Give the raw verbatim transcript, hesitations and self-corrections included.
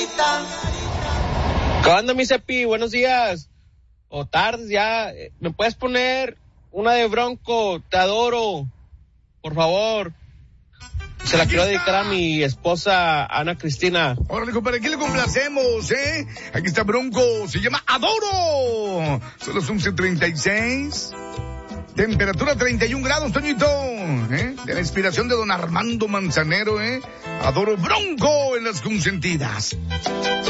¿Qué onda, mi Cepi? Buenos días. O tardes ya. ¿Me puedes poner una de Bronco? Te adoro. Por favor. Se la quiero dedicar a mi esposa, Ana Cristina. Órale, compadre, aquí le complacemos, ¿eh? Aquí está Bronco, se llama Adoro. Son las once treinta y seis. Temperatura treinta y un grados, Toñito, ¿eh? De la inspiración de don Armando Manzanero, ¿eh? Adoro Bronco en las consentidas.